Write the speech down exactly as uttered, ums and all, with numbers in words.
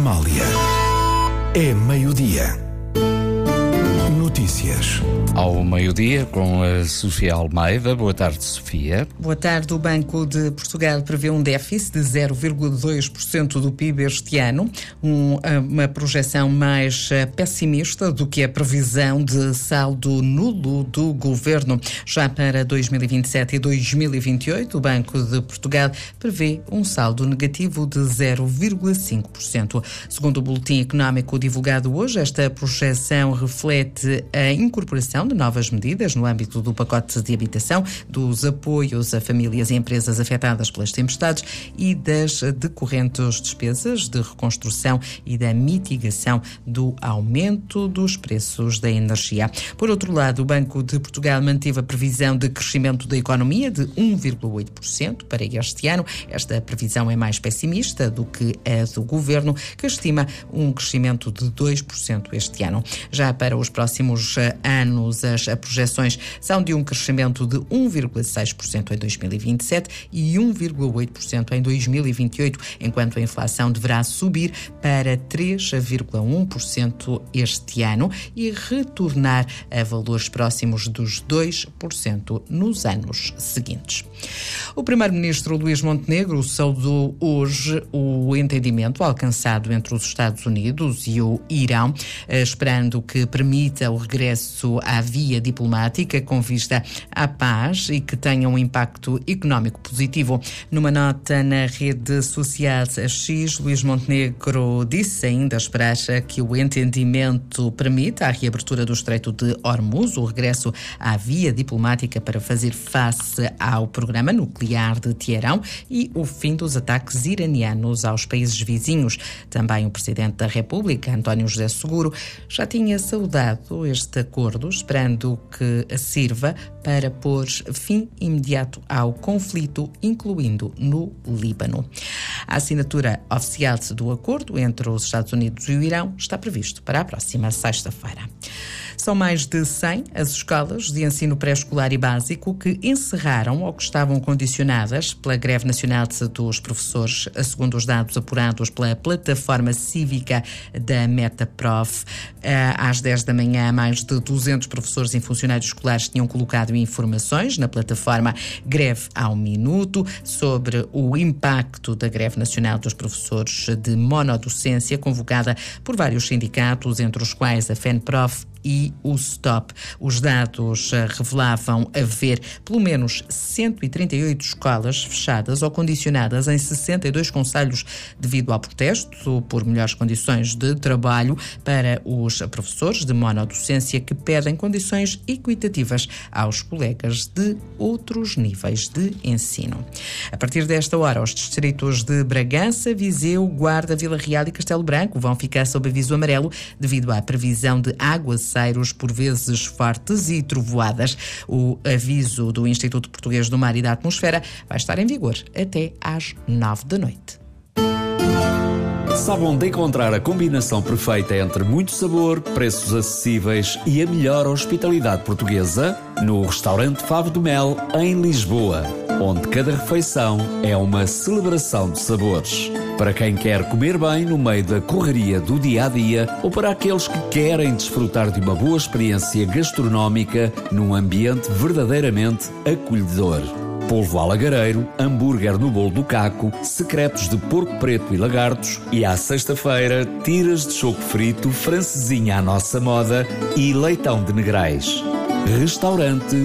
Amália. É meio-dia. Notícias. Ao meio-dia, com a Sofia Almeida. Boa tarde, Sofia. Boa tarde. O Banco de Portugal prevê um déficit de zero vírgula dois por cento do P I B este ano, um, uma projeção mais pessimista do que a previsão de saldo nulo do Governo. Já para dois mil e vinte e sete e dois mil e vinte e oito, o Banco de Portugal prevê um saldo negativo de zero vírgula cinco por cento. Segundo o boletim económico divulgado hoje, esta projeção reflete a incorporação de novas medidas no âmbito do pacote de habitação, dos apoios a famílias e empresas afetadas pelas tempestades e das decorrentes despesas de reconstrução e da mitigação do aumento dos preços da energia. Por outro lado, o Banco de Portugal manteve a previsão de crescimento da economia de um vírgula oito por cento para este ano. Esta previsão é mais pessimista do que a do Governo, que estima um crescimento de dois por cento este ano. Já para os próximos anos, as projeções são de um crescimento de um vírgula seis por cento em dois mil e vinte e sete e um vírgula oito por cento em dois mil e vinte e oito, enquanto a inflação deverá subir para três vírgula um por cento este ano e retornar a valores próximos dos dois por cento nos anos seguintes. O primeiro-ministro Luís Montenegro saudou hoje o entendimento alcançado entre os Estados Unidos e o Irão, esperando que permita o regresso à via diplomática com vista à paz e que tenha um impacto económico positivo. Numa nota na rede social X, Luís Montenegro disse ainda esperar que o entendimento permita a reabertura do Estreito de Hormuz, o regresso à via diplomática para fazer face ao programa nuclear de Teherão e o fim dos ataques iranianos aos países vizinhos. Também o Presidente da República, António José Seguro, já tinha saudado este acordo, esperando que sirva para pôr fim imediato ao conflito, incluindo no Líbano. A assinatura oficial do acordo entre os Estados Unidos e o Irão está previsto para a próxima sexta-feira. São mais de cem as escolas de ensino pré-escolar e básico que encerraram ou que estavam condicionadas pela greve nacional dos professores, segundo os dados apurados pela plataforma cívica da Metaprof. Às dez da manhã, mais de duzentos professores e funcionários escolares tinham colocado informações na plataforma Greve ao Minuto sobre o impacto da greve nacional dos professores de monodocência, convocada por vários sindicatos, entre os quais a FENPROF e o STOP. Os dados revelavam haver pelo menos cento e trinta e oito escolas fechadas ou condicionadas em sessenta e dois concelhos devido ao protesto por melhores condições de trabalho para os professores de monodocência, que pedem condições equitativas aos colegas de outros níveis de ensino. A partir desta hora, os distritos de Bragança, Viseu, Guarda, Vila Real e Castelo Branco vão ficar sob aviso amarelo devido à previsão de aguaceiros, por vezes fortes e trovoadas. O aviso do Instituto Português do Mar e da Atmosfera vai estar em vigor até às nove da noite. Sabe onde encontrar a combinação perfeita entre muito sabor, preços acessíveis e a melhor hospitalidade portuguesa? No restaurante Favo do Mel, em Lisboa, onde cada refeição é uma celebração de sabores. Para quem quer comer bem no meio da correria do dia-a-dia ou para aqueles que querem desfrutar de uma boa experiência gastronómica num ambiente verdadeiramente acolhedor. Polvo alagareiro, hambúrguer no bolo do caco, secretos de porco preto e lagartos e à sexta-feira, tiras de choco frito, francesinha à nossa moda e leitão de negrais. Restaurante